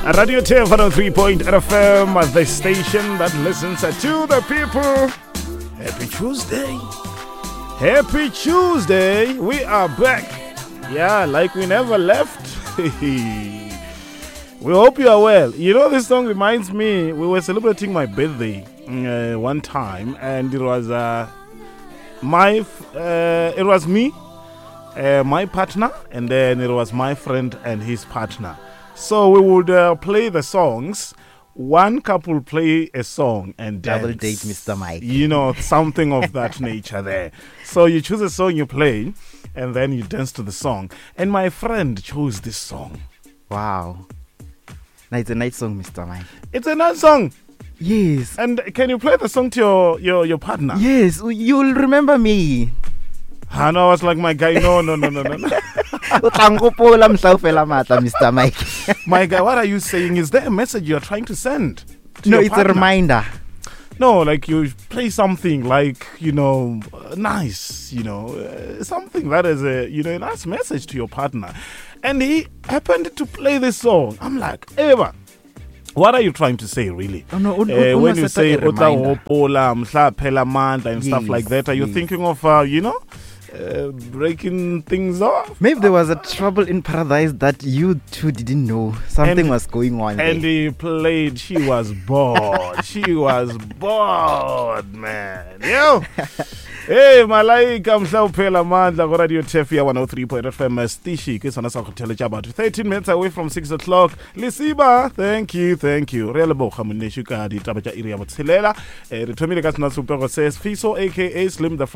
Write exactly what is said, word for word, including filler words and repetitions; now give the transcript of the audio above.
Radio T F one oh three point eight F M, the station that listens to the people. Happy Tuesday. Happy Tuesday. We are back. Yeah, like we never left. We hope you are well. You know, this song reminds me, we were celebrating my birthday uh, one time, and it was uh, my, uh, it was me, uh, my partner, and then it was my friend and his partner. So we would uh, play the songs. One couple play a song and dance. Double date, Mister Mike. You know, something of that nature there. So you choose a song you play, and then you dance to the song. And my friend chose this song. Wow. Now it's a nice song, Mister Mike. It's a nice song. Yes. And can you play the song to your, your, your partner? Yes, you'll remember me. I know, I was like, my guy, no, no, no, no, no. no. Mister Mike. My guy, what are you saying? Is there a message you're trying to send to No, your it's partner? a reminder. No, like you play something like, you know, uh, nice, you know, uh, something that is a, you know, a nice message to your partner. And he happened to play this song. I'm like, Eva, what are you trying to say, really? Oh, no, un- uh, un- when you say, a reminder. and stuff Yes, like that, are you yes. thinking of, uh, you know, uh, breaking things off? Maybe there was a trouble in paradise that you two didn't know. Something And- was going on And there. he played, she was bored. She was bored, man. Yo. Hey, Malaika mhlawuphela amandla ko Radio T F one oh three point eight F M Stishi ke sona sa go theletša about thirteen minutes away from six o'clock. Lisiba, thank you, thank you. Re leboga monnesho ka ditaba tša iri ya botshelela. Eh re thomile ka sena supego se Fiso aka Slim the